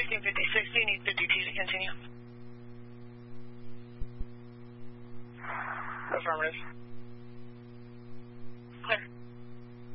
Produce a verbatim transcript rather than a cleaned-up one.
sixteen fifty-six, do you need fifty-two to continue? Affirmative. Clear.